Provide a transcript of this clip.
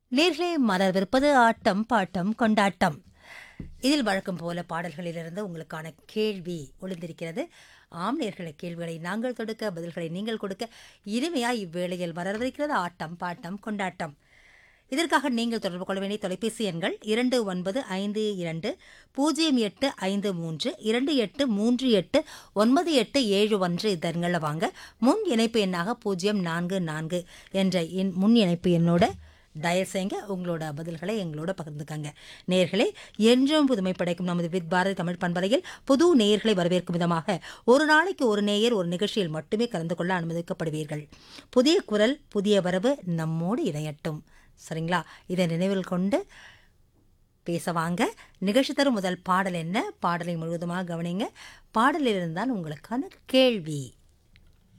நேர்களே மலர்விருப்பது ஆட்டம் பாட்டம் கொண்டாட்டம். இதில் வழக்கம் போல பாடல்களிலிருந்து உங்களுக்கான கேள்வி ஒளிந்திருக்கிறது. ஆம் நேர்களே, கேள்விகளை நாங்கள் தொடுக்க, பதில்களை நீங்கள் கொடுக்க இனிமையாய் இவ்வேளையில் மலர்விருக்கிறது ஆட்டம் பாட்டம் கொண்டாட்டம். இதற்காக நீங்கள் தொடர்பு கொள்ள வேண்டிய தொலைபேசி எண்கள் 295223283838 இந்த எண்களில் வாங்க. முன் இணைப்பு எண்ணாக 044 என்ற முன் இணைப்பு எண்ணோட டயல் செய்யுங்க. உங்களோட பதில்களை எங்களோட பகிர்ந்துக்கங்க. நேயர்களே, என்றும் புதுமை படைக்கும் நமது வித் பாரதி தமிழ் பண்பலையில் புது நேயர்களை வரவேற்கும் விதமாக ஒரு நாளைக்கு ஒரு நேயர் ஒரு நிகழ்ச்சியில் மட்டுமே கலந்து கொள்ள அனுமதிக்கப்படுவீர்கள். புதிய குரல், புதிய வரவு நம்மோடு இணையட்டும். சரிங்களா? இதை நினைவில் கொண்டு பேச வாங்க. நிகழ்ச்சி தரும் முதல் பாடல் என்ன? பாடலை முழுவதுமாக கவனிங்க. பாடலில் இருந்தால் உங்களுக்கான கேள்வி.